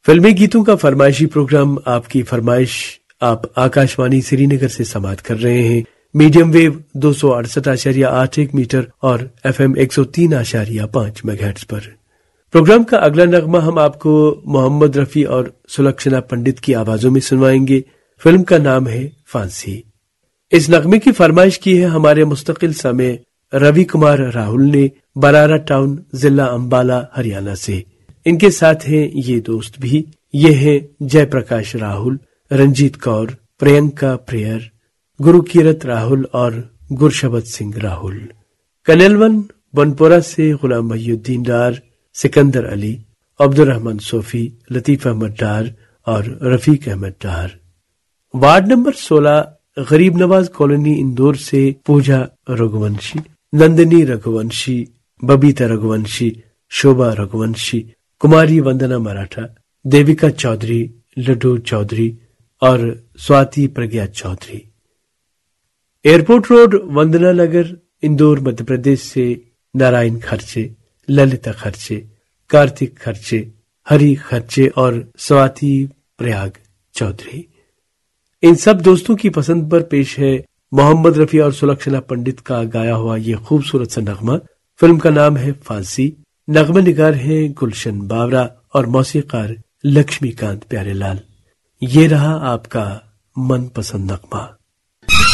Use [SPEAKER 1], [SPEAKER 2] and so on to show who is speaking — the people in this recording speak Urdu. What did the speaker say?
[SPEAKER 1] فلمی گیتوں کا فرمائشی پروگرام آپ کی فرمائش آپ آکاشوانی سری نگر سے سماعت کر رہے ہیں، میڈیم ویو 268.81 میٹر اور FM 103.5 میگا ہرٹز پر۔ پروگرام کا اگلا نغمہ ہم آپ کو محمد رفیع اور سلکشنا پنڈت کی آوازوں میں سنوائیں گے۔ فلم کا نام ہے فانسی۔ اس نغمے کی فرمائش کی ہے ہمارے مستقل سامع روی کمار راہل نے برارا ٹاؤن، ضلع امبالہ، ہریانہ سے۔ ان کے ساتھ ہیں یہ دوست بھی، یہ ہیں جے پرکاش راہل، رنجیت کور، پرینکا پریئر، گرو کیرت راہل اور گرشبت سنگھ راہل۔ کنیلون بنپورہ سے غلام محی الدین ڈار، سکندر علی، عبد الرحمن صوفی، لطیف احمد ڈار اور رفیق احمد ڈار۔ وارڈ نمبر 16 غریب نواز کالونی اندور سے پوجا رگھوونشی، نندنی رگھوونشی، ببیتا رگھوونشی، شوبھا رگھوونشی، کماری وندنا مراٹھا، دیوکا چودھری، لڈو چودھری اور سواتی پرگیا چودھری۔ ایئرپورٹ روڈ، وندنا نگر، اندور، مدھیہ پردیش سے نارائن خرچے، للتا خرچے، کارتک خرچے، ہری خرچے اور سواتی پریاگ چودھری۔ ان سب دوستوں کی پسند پر پیش ہے محمد رفیع اور سلکشنا پنڈت کا گایا ہوا یہ خوبصورت سا نغمہ۔ فلم کا نام ہے فانسی۔ نغمہ نگار ہیں گلشن باورا اور موسیقار لکشمی کانت پیارے لال۔ یہ رہا آپ کا من پسند نغمہ۔